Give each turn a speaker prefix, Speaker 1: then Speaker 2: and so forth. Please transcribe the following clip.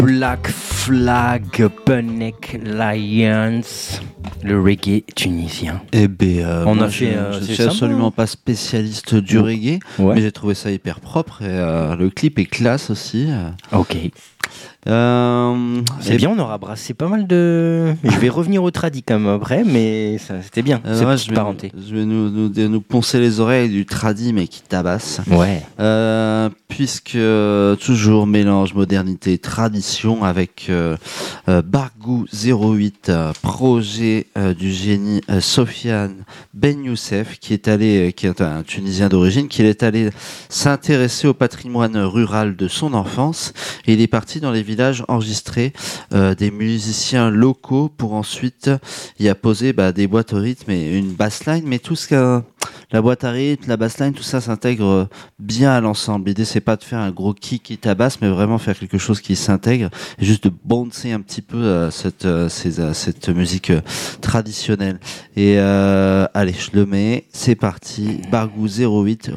Speaker 1: Black Flag, Bunneck Lions, le reggae tunisien.
Speaker 2: Eh ben,
Speaker 1: On
Speaker 2: moi,
Speaker 1: a fait,
Speaker 2: je
Speaker 1: c'est
Speaker 2: suis
Speaker 1: ça,
Speaker 2: absolument pas spécialiste du reggae,
Speaker 1: Ouais.
Speaker 2: mais j'ai trouvé ça hyper propre et le clip est classe aussi.
Speaker 1: Ok. C'est bien, on aura brassé pas mal de. Je vais revenir au tradi comme après, mais ça, c'était bien. C'est
Speaker 2: ouais,
Speaker 1: petite parenté.
Speaker 2: je vais nous poncer les oreilles du tradi, mais qui tabasse.
Speaker 1: Ouais.
Speaker 2: Puisque toujours mélange modernité et tradition avec Bargou 08, projet du génie Sofiane Ben Youssef, qui est un Tunisien d'origine, qui est allé s'intéresser au patrimoine rural de son enfance, et il est parti dans les villages enregistrer des musiciens locaux pour ensuite y apposer des boîtes au rythme et une bassline, mais tout ce que la boîte à rythme, la bassline, tout ça s'intègre bien à l'ensemble. L'idée, c'est pas de faire un gros kick qui tabasse, mais vraiment faire quelque chose qui s'intègre et juste de bouncer un petit peu cette musique traditionnelle. Et allez, je le mets. C'est parti. Bargou 08,